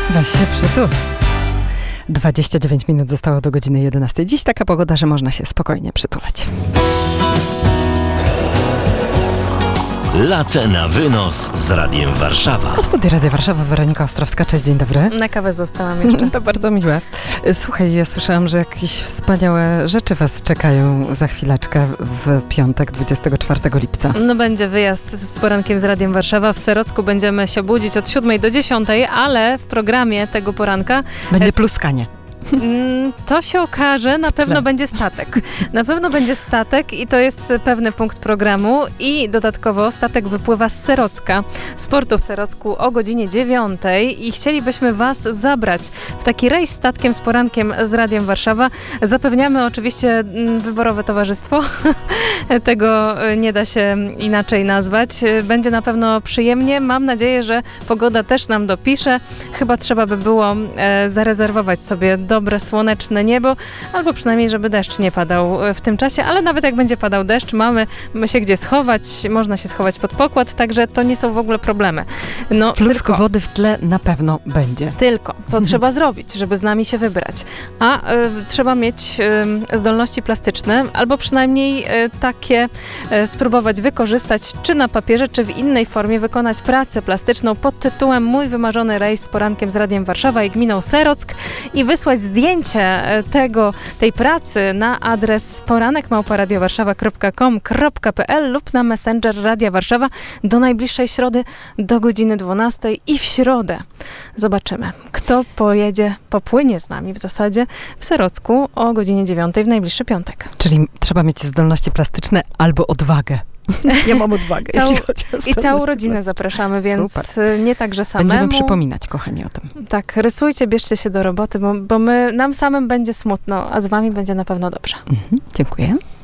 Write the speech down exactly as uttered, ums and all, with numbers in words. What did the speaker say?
Weź się przytul. dwadzieścia dziewięć minut zostało do godziny jedenastej. Dziś taka pogoda, że można się spokojnie przytulać. Latę na wynos z Radiem Warszawa. W studiu Radia Warszawa Weronika Ostrowska. Cześć, dzień dobry. Na kawę zostałam jeszcze. To bardzo miłe. Słuchaj, ja słyszałam, że jakieś wspaniałe rzeczy was czekają za chwileczkę w piątek, dwudziestego czwartego lipca. No będzie wyjazd z porankiem z Radiem Warszawa. W Serocku będziemy się budzić od siódmej do dziesiątej, ale w programie tego poranka Będzie pluskanie. To się okaże, na pewno będzie statek. Na pewno będzie statek i to jest pewny punkt programu i dodatkowo statek wypływa z Serocka, z portu w Serocku o godzinie dziewiątej i chcielibyśmy was zabrać w taki rejs statkiem z porankiem z Radiem Warszawa. Zapewniamy oczywiście wyborowe towarzystwo. Tego nie da się inaczej nazwać. Będzie na pewno przyjemnie. Mam nadzieję, że pogoda też nam dopisze. Chyba trzeba by było zarezerwować sobie dobre, słoneczne niebo, albo przynajmniej, żeby deszcz nie padał w tym czasie, ale nawet jak będzie padał deszcz, mamy się gdzie schować, można się schować pod pokład, także to nie są w ogóle problemy. No, Plusk tylko, wody w tle na pewno będzie. Tylko, co mhm. trzeba zrobić, żeby z nami się wybrać? A y, trzeba mieć y, zdolności plastyczne, albo przynajmniej y, takie y, spróbować wykorzystać, czy na papierze, czy w innej formie, wykonać pracę plastyczną pod tytułem Mój wymarzony rejs z porankiem z Radiem Warszawa i gminą Serock i wysłać zdjęcie tego, tej pracy na adres poranek małpa radiowarszawa kropka com kropka p l lub na Messenger Radia Warszawa do najbliższej środy do godziny dwunastej i w środę zobaczymy, kto pojedzie, popłynie z nami w zasadzie w Serocku o godzinie dziewiątej w najbliższy piątek. Czyli trzeba mieć zdolności plastyczne albo odwagę. Ja mam odwagę. Całą, jeśli chodzi o I całą rodzinę zapraszamy, więc super. Nie tak, że samemu. Będziemy przypominać, kochani, o tym. Tak, rysujcie, bierzcie się do roboty, bo, bo my, nam samym będzie smutno, a z wami będzie na pewno dobrze. Mhm, dziękuję.